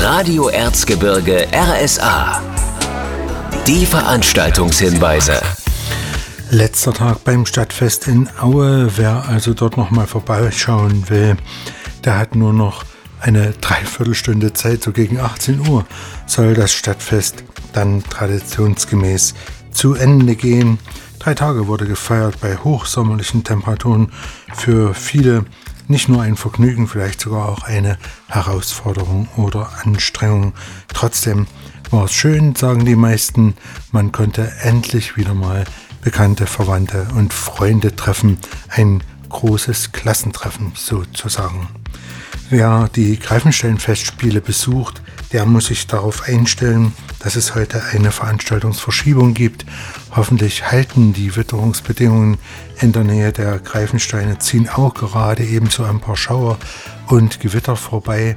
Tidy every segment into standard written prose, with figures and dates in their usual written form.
Radio Erzgebirge RSA. Die Veranstaltungshinweise. Letzter Tag beim Stadtfest in Aue. Wer also dort nochmal vorbeischauen will, der hat nur noch eine Dreiviertelstunde Zeit. So gegen 18 Uhr soll das Stadtfest dann traditionsgemäß zu Ende gehen. 3 Tage wurde gefeiert bei hochsommerlichen Temperaturen. Für viele nicht nur ein Vergnügen, vielleicht sogar auch eine Herausforderung oder Anstrengung. Trotzdem war es schön, sagen die meisten. Man konnte endlich wieder mal Bekannte, Verwandte und Freunde treffen. Ein großes Klassentreffen sozusagen. Wer die Greifenstein-Festspiele besucht, der muss sich darauf einstellen, dass es heute eine Veranstaltungsverschiebung gibt. Hoffentlich halten die Witterungsbedingungen in der Nähe der Greifensteine, ziehen auch gerade ebenso ein paar Schauer und Gewitter vorbei.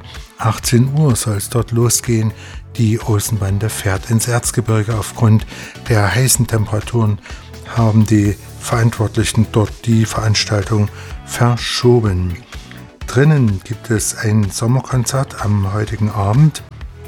18 Uhr soll es dort losgehen. Die Außenbande fährt ins Erzgebirge. Aufgrund der heißen Temperaturen haben die Verantwortlichen dort die Veranstaltung verschoben. Drinnen gibt es ein Sommerkonzert am heutigen Abend.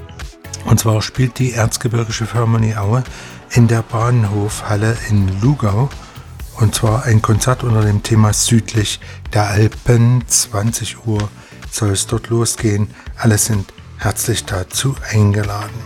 Und zwar spielt die Erzgebirgische Philharmonie Aue in der Bahnhofhalle in Lugau. Und zwar ein Konzert unter dem Thema Südlich der Alpen. 20 Uhr soll es dort losgehen. Alle sind herzlich dazu eingeladen.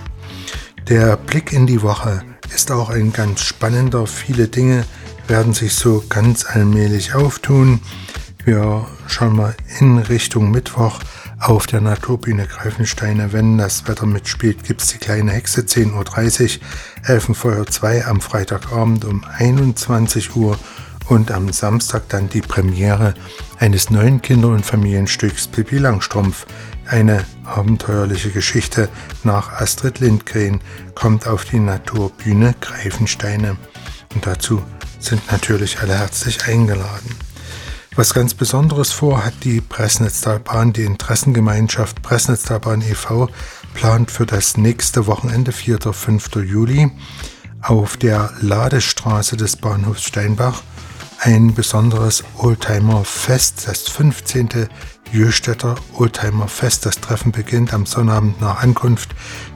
Der Blick in die Woche ist auch ein ganz spannender. Viele Dinge werden sich so ganz allmählich auftun. Wir schauen mal in Richtung Mittwoch auf der Naturbühne Greifensteine. Wenn das Wetter mitspielt, gibt es die kleine Hexe 10.30 Uhr, Elfenfeuer 2 am Freitagabend um 21 Uhr und am Samstag dann die Premiere eines neuen Kinder- und Familienstücks Pippi Langstrumpf. Eine abenteuerliche Geschichte nach Astrid Lindgren kommt auf die Naturbühne Greifensteine. Und dazu sind natürlich alle herzlich eingeladen. Was ganz Besonderes vorhat die Pressnetztalbahn. Die Interessengemeinschaft Pressnetztalbahn e.V. plant für das nächste Wochenende, 4. und 5. Juli, auf der Ladestraße des Bahnhofs Steinbach ein besonderes Oldtimer-Fest, das 15. Jöstädter Oldtimer-Fest. Das Treffen beginnt am Sonnabend nach Ankunft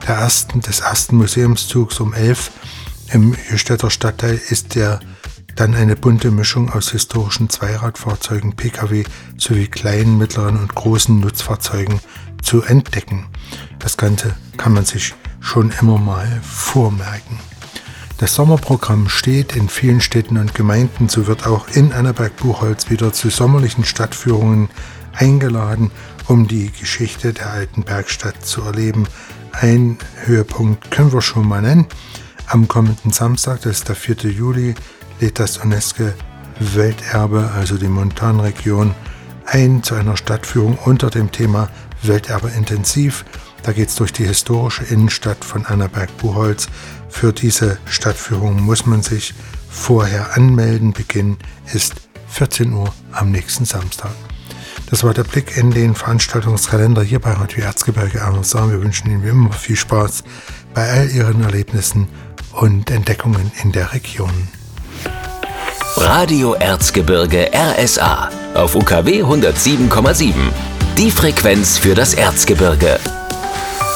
des ersten Museumszugs um 11. Im Jöstädter Stadtteil ist dann eine bunte Mischung aus historischen Zweiradfahrzeugen, Pkw sowie kleinen, mittleren und großen Nutzfahrzeugen zu entdecken. Das Ganze kann man sich schon immer mal vormerken. Das Sommerprogramm steht in vielen Städten und Gemeinden. So wird auch in Annaberg-Buchholz wieder zu sommerlichen Stadtführungen eingeladen, um die Geschichte der alten Bergstadt zu erleben. Ein Höhepunkt können wir schon mal nennen. Am kommenden Samstag, das ist der 4. Juli, lädt das UNESCO-Welterbe, also die Montanregion, ein zu einer Stadtführung unter dem Thema Welterbe intensiv. Da geht es durch die historische Innenstadt von Annaberg-Buchholz. Für diese Stadtführung muss man sich vorher anmelden. Beginn ist 14 Uhr am nächsten Samstag. Das war der Blick in den Veranstaltungskalender hier bei Radio Erzgebirge RSA. Wir wünschen Ihnen wie immer viel Spaß bei all Ihren Erlebnissen und Entdeckungen in der Region. Radio Erzgebirge RSA auf UKW 107,7. Die Frequenz für das Erzgebirge.